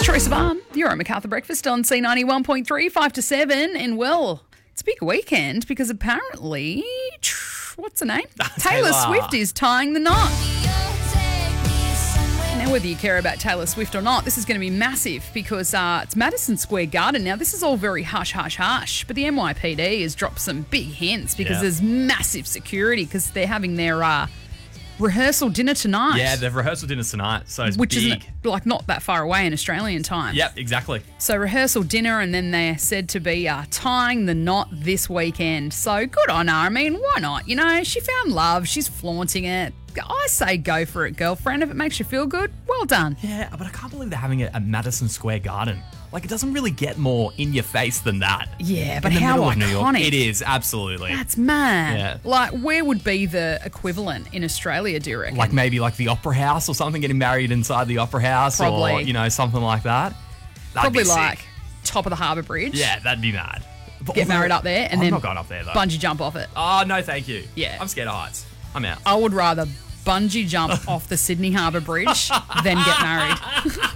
Troy Sivan, you're at Macarthur Breakfast on C91.3, 5 to 7. And, well, it's a big weekend because apparently, what's the name? Taylor Swift is tying the knot. Now, whether you care about Taylor Swift or not, this is going to be massive because it's Madison Square Garden. Now, this is all very hush, hush, hush, but the NYPD has dropped some big hints because there's massive security because they're having their rehearsal dinner tonight. Yeah, the rehearsal dinner's tonight, so it's which big. isn't like not that far away in Australian time. Yep, exactly. So rehearsal dinner, and then they're said to be tying the knot this weekend. So good on her. I mean, why not? You know, she found love. She's flaunting it. I say go for it, girlfriend. If it makes you feel good, well done. Yeah, but I can't believe they're having it at Madison Square Garden. Like, it doesn't really get more in your face than that. Yeah, but in the how middle of New York. iconic. It is, absolutely. That's mad. Yeah. Like, where would be the equivalent in Australia, do you reckon? Like maybe like the Opera House or something, getting married inside the Opera House. Probably. Or, you know, something like that. That'd probably be sick. like top of the Harbour Bridge. Yeah, that'd be mad. But Get married up there and I'm then not going up there, though. bungee jump off it. Oh, no, thank you. Yeah. I'm scared of heights. I'm out. I would rather bungee jump off the Sydney Harbour Bridge than get married.